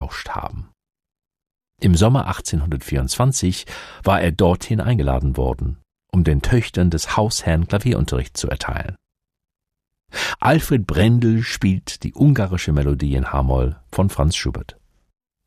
gelauscht haben. Im Sommer 1824 war er dorthin eingeladen worden, um den Töchtern des Hausherrn Klavierunterricht zu erteilen. Alfred Brendel spielt die ungarische Melodie in h-Moll von Franz Schubert.